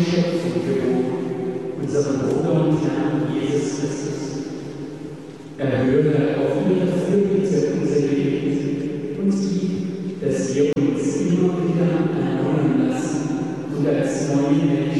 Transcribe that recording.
Schöpfung geloben, unseren Bruder und Herrn Jesus Christus. Erhöre